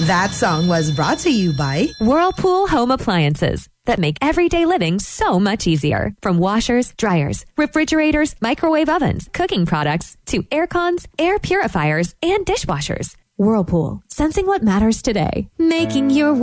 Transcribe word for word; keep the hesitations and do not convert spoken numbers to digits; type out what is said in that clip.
That song was brought to you by Whirlpool Home Appliances that make everyday living so much easier. From washers, dryers, refrigerators, microwave ovens, cooking products, to air cons, air purifiers, and dishwashers. Whirlpool, sensing what matters today. Making your